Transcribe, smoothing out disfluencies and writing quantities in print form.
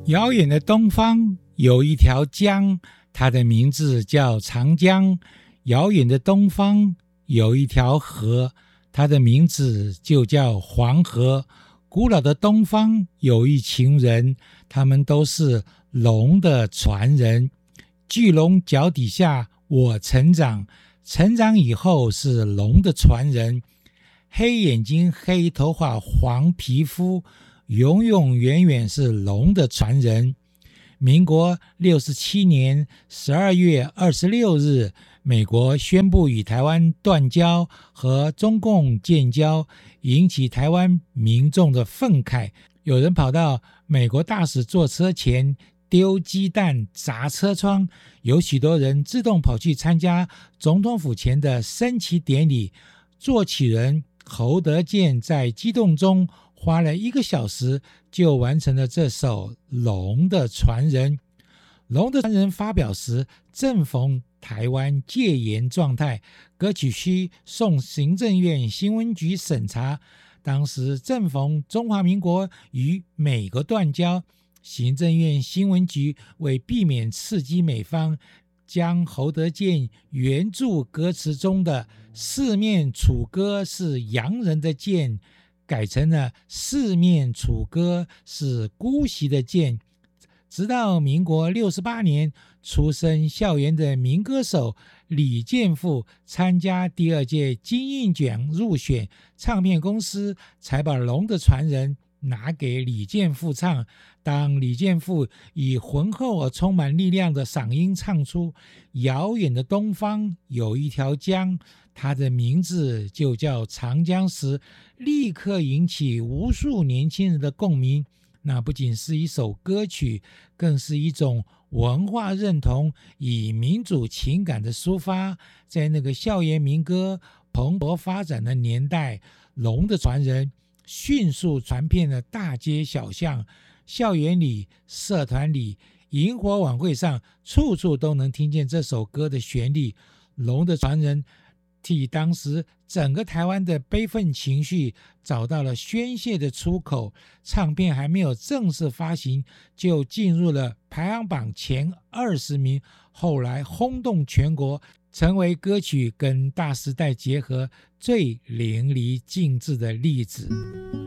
遥远的东方有一条江，它的名字叫长江。遥远的东方有一条河，它的名字就叫黄河。古老的东方有一群人，他们都是龙的传人。巨龙脚底下我成长，成长以后是龙的传人。黑眼睛黑头发黄皮肤，永永远远是龙的传人。民国67年12月26日，美国宣布与台湾断交和中共建交，引起台湾民众的愤慨。有人跑到美国大使坐车前丢鸡蛋砸车窗，有许多人自动跑去参加总统府前的升旗典礼。作曲人侯德健在激动中花了1个小时就完成了这首《龙的传人》。《龙的传人》发表时正逢台湾戒严状态，歌曲需送行政院新闻局审查。当时正逢中华民国与美国断交，行政院新闻局为避免刺激美方，将侯德健原著歌词中的四面楚歌是洋人的剑改成了四面楚歌是姑息的剑。直到民国68年，出身校园的民歌手李健富参加第2届金韵奖入选，唱片公司才把《龙的传人》拿给李健富唱。当李健富以浑厚而充满力量的嗓音唱出遥远的东方有一条江，它的名字就叫长江时，立刻引起无数年轻人的共鸣。那不仅是一首歌曲，更是一种文化认同与民主情感的抒发。在那个校园民歌蓬勃发展的年代，龙的传人迅速传遍了大街小巷，校园里、社团里、萤火晚会上，处处都能听见这首歌的旋律。龙的传人替当时整个台湾的悲愤情绪找到了宣泄的出口。唱片还没有正式发行，就进入了排行榜前20名，后来轰动全国，成为歌曲跟大时代结合最淋漓尽致的例子。